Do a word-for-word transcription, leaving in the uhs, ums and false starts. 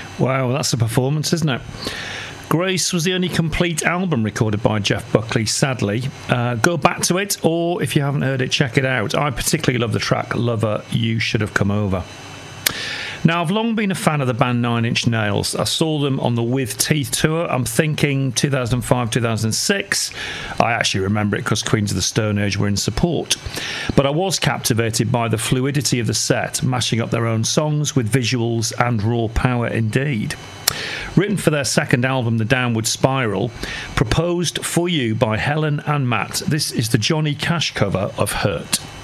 Wow, that's a performance, isn't it? Grace was the only complete album recorded by Jeff Buckley, sadly. Uh, go back to it, or if you haven't heard it, check it out. I particularly love the track Lover, You Should Have Come Over. Now, I've long been a fan of the band Nine Inch Nails. I saw them on the With Teeth tour. I'm thinking two thousand five, two thousand six. I actually remember it because Queens of the Stone Age were in support. But I was captivated by the fluidity of the set, mashing up their own songs with visuals and raw power indeed. Written for their second album, The Downward Spiral, proposed for you by Helen and Matt. This is the Johnny Cash cover of Hurt.